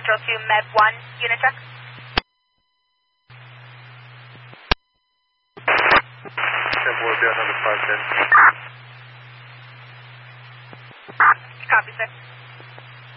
Central to Med 1, unit check. Temple will be on number 510.